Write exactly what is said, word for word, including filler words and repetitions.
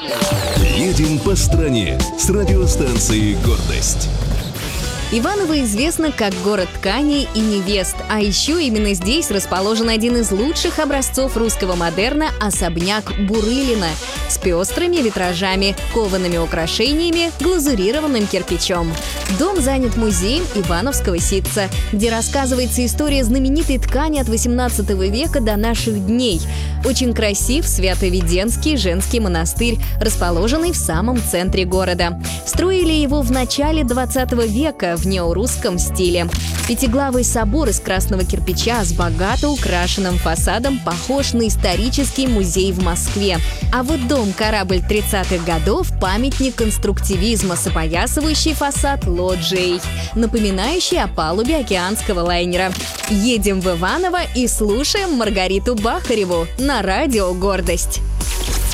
Едем по стране с радиостанцией «Гордость». Иваново известно как город тканей и невест, а еще именно здесь расположен один из лучших образцов русского модерна – особняк Бурылина с пестрыми витражами, коваными украшениями, глазурированным кирпичом. Дом занят музеем ивановского ситца, где рассказывается история знаменитой ткани от восемнадцатого века до наших дней. Очень красив Свято-Веденский женский монастырь, расположенный в самом центре города. Строили его в начале двадцатого века в неорусском стиле. Пятиглавый собор из красного кирпича с богато украшенным фасадом похож на исторический музей в Москве. А вот дом-корабль тридцатых годов – памятник конструктивизма с опоясывающий фасад лоджией, напоминающий о палубе океанского лайнера. Едем в Иваново и слушаем Маргариту Бахареву на радио «Гордость».